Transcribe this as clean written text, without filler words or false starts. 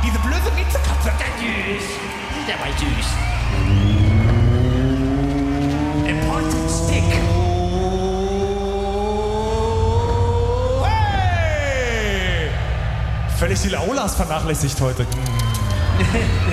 Diese blöde Miezekatze, der war süß. Important Stick. Hey! Völlig die Laulas vernachlässigt heute.